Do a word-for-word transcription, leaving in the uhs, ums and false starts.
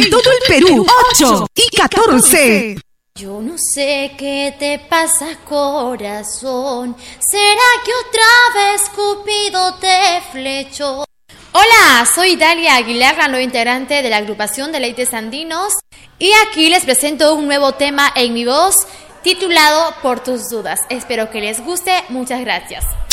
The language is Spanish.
en todo el Perú, ocho y catorce. Yo no sé qué te pasa, corazón. ¿Será que otra vez Cupido te flechó? Hola, soy Dalia Aguilar, la nueva integrante de la agrupación Deleites Andinos. Y aquí les presento un nuevo tema en mi voz, titulado Por tus dudas. Espero que les guste. Muchas gracias.